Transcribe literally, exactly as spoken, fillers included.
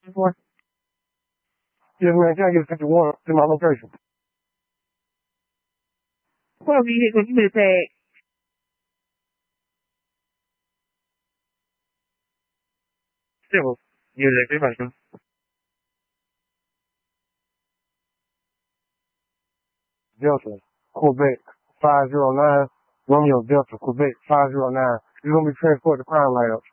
for? Yes, man. Can I get a fifty-one to my location? What vehicle? Give me the tag. Civil. Yeah, that's it. Delta, Quebec, five zero nine, Romeo Delta, Quebec, five zero nine. You're going to be transported to Crime Lab.